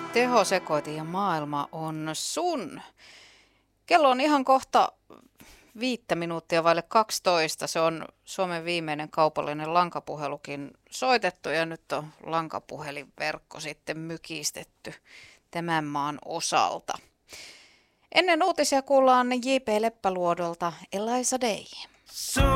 Tehosekoitin ja maailma on sun. Kello on ihan kohta 5 minuuttia vaille 12. Se on Suomen viimeinen kaupallinen lankapuhelukin soitettu ja nyt on lankapuhelinverkko sitten mykistetty tämän maan osalta. Ennen uutisia kuullaan J.P. Leppäluodolta Eliza Day.